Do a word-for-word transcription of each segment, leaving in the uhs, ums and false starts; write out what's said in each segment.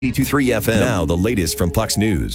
eighty-two point three F M. Now, the latest from Fox News.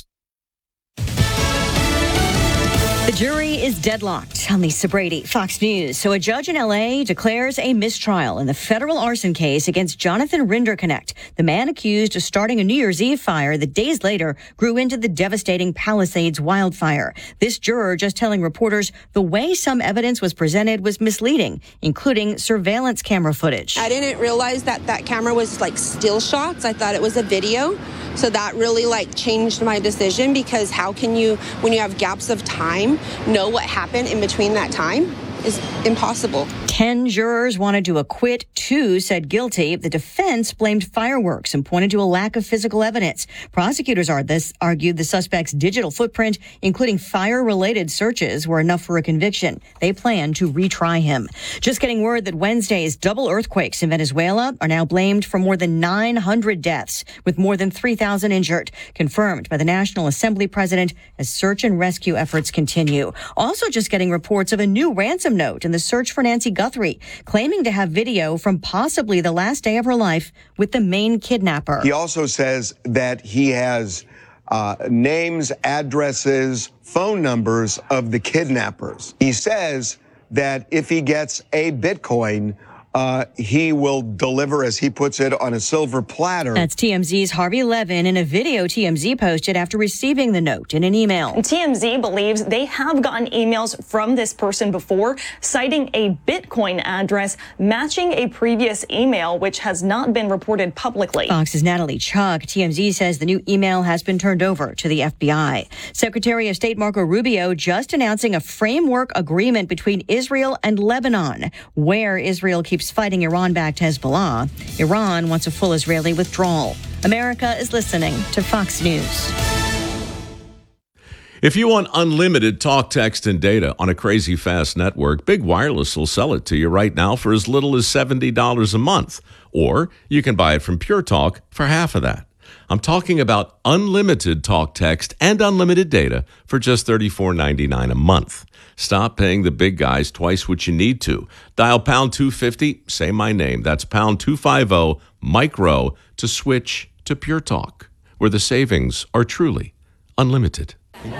The jury is deadlocked on Lisa Brady, Fox News. So a judge in L A declares a mistrial in the federal arson case against Jonathan Rinderknecht, the man accused of starting a New Year's Eve fire that days later grew into the devastating Palisades wildfire. This juror just telling reporters the way some evidence was presented was misleading, including surveillance camera footage. I didn't realize that that camera was like still shots. I thought it was a video. So that really like changed my decision, because how can you, when you have gaps of time, know what happened in between that time? Is impossible. Ten jurors wanted to acquit. Two said guilty. The defense blamed fireworks and pointed to a lack of physical evidence. Prosecutors are this, argued the suspect's digital footprint, including fire-related searches, were enough for a conviction. They plan to retry him. Just getting word that Wednesday's double earthquakes in Venezuela are now blamed for more than nine hundred deaths, with more than three thousand injured, confirmed by the National Assembly president as search and rescue efforts continue. Also just getting reports of a new ransom note in the search for Nancy Guthrie, claiming to have video from possibly the last day of her life with the main kidnapper. He also says that he has uh, names, addresses, phone numbers of the kidnappers. He says that if he gets a Bitcoin, Uh, he will deliver, as he puts it, on a silver platter. That's T M Z's Harvey Levin in a video T M Z posted after receiving the note in an email. T M Z believes they have gotten emails from this person before, citing a Bitcoin address matching a previous email, which has not been reported publicly. Fox's Natalie Chuck. T M Z says the new email has been turned over to the F B I. Secretary of State Marco Rubio just announcing a framework agreement between Israel and Lebanon, where Israel keeps fighting Iran-backed Hezbollah. Iran wants a full Israeli withdrawal. America is listening to Fox News. If you want unlimited talk, text, and data on a crazy fast network, Big Wireless will sell it to you right now for as little as seventy dollars a month. Or you can buy it from Pure Talk for half of that. I'm talking about unlimited talk, text, and unlimited data for just thirty-four ninety-nine a month. Stop paying the big guys twice what you need to. Dial pound two fifty, say my name. That's pound two fifty, micro, to switch to Pure Talk, where the savings are truly unlimited.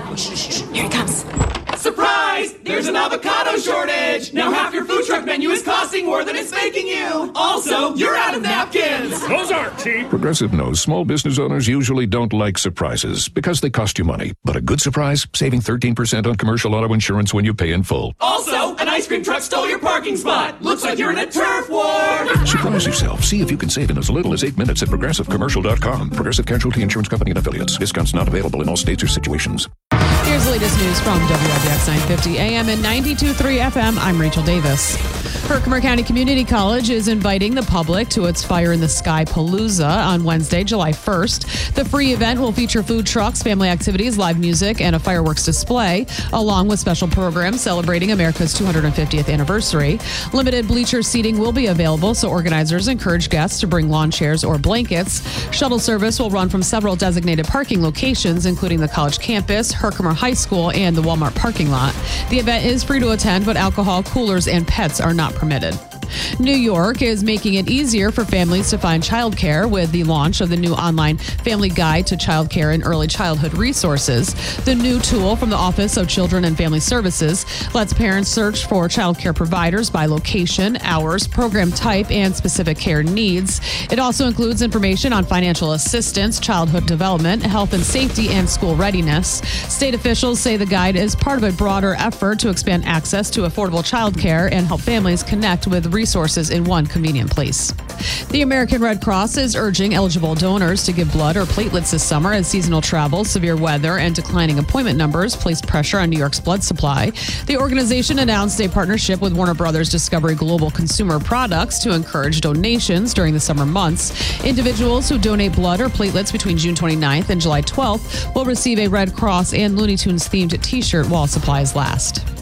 Here it comes. Surprise! There's an avocado shortage! Now half your food truck menu is costing more than it's making you! Also, you're out of napkins! Those aren't cheap! Progressive knows small business owners usually don't like surprises because they cost you money. But a good surprise? Saving thirteen percent on commercial auto insurance when you pay in full. Also, an ice cream truck stole your parking spot! Looks like you're in a turf war! Surprise yourself. See if you can save in as little as eight minutes at progressive commercial dot com. Progressive Casualty Insurance Company and Affiliates. Discounts not available in all states or situations. Here's the latest news from W I B X nine fifty A M and ninety-two point three F M. I'm Rachel Davis. Herkimer County Community College is inviting the public to its Fire in the Sky Palooza on Wednesday, July first. The free event will feature food trucks, family activities, live music, and a fireworks display, along with special programs celebrating America's two hundred fiftieth anniversary. Limited bleacher seating will be available, so organizers encourage guests to bring lawn chairs or blankets. Shuttle service will run from several designated parking locations, including the college campus, Herkimer High School, and the Walmart parking lot. The event is free to attend, but alcohol, coolers, and pets are not permitted. New York is making it easier for families to find childcare with the launch of the new online Family Guide to Childcare and Early Childhood Resources. The new tool from the Office of Children and Family Services lets parents search for childcare providers by location, hours, program type, and specific care needs. It also includes information on financial assistance, childhood development, health and safety, and school readiness. State officials say the guide is part of a broader effort to expand access to affordable childcare and help families connect with resources in one convenient place. The American Red Cross is urging eligible donors to give blood or platelets this summer as seasonal travel, severe weather, and declining appointment numbers place pressure on New York's blood supply. The organization announced a partnership with Warner Brothers Discovery Global Consumer Products to encourage donations during the summer months. Individuals who donate blood or platelets between June twenty-ninth and July twelfth will receive a Red Cross and Looney Tunes themed t-shirt while supplies last.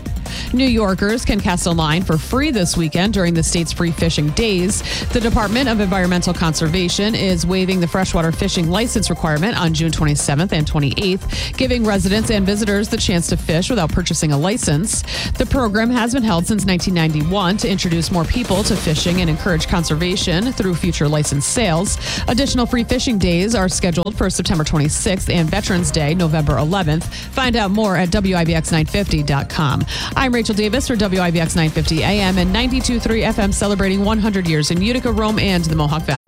New Yorkers can cast a line for free this weekend during the state's free fishing days. The Department of Environmental Conservation is waiving the freshwater fishing license requirement on June twenty-seventh and twenty-eighth, giving residents and visitors the chance to fish without purchasing a license. The program has been held since nineteen ninety-one to introduce more people to fishing and encourage conservation through future license sales. Additional free fishing days are scheduled for September twenty-sixth and Veterans Day, November eleventh. Find out more at W I B X nine fifty dot com. I'm Rachel Davis for W I B X nine fifty A M and ninety-two point three F M, celebrating one hundred years in Utica, Rome, and the Mohawk Valley.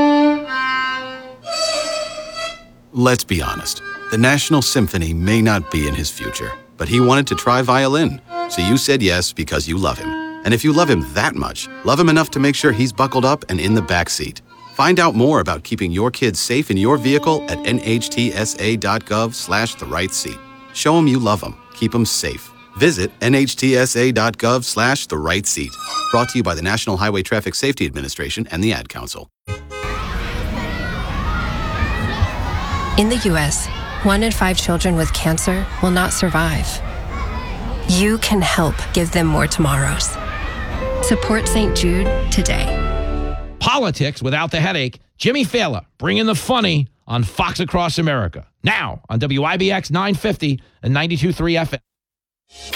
Let's be honest. The National Symphony may not be in his future, but he wanted to try violin. So you said yes because you love him. And if you love him that much, love him enough to make sure he's buckled up and in the back seat. Find out more about keeping your kids safe in your vehicle at N H T S A dot gov slash the right seat. Show them you love them. Keep them safe. Visit N H T S A dot gov slash the right seat. Brought to you by the National Highway Traffic Safety Administration and the Ad Council. In the U S, one in five children with cancer will not survive. You can help give them more tomorrows. Support Saint Jude today. Politics without the headache. Jimmy Fallon bringing the funny on Fox Across America. Now on W I B X nine fifty and ninety-two point three F M.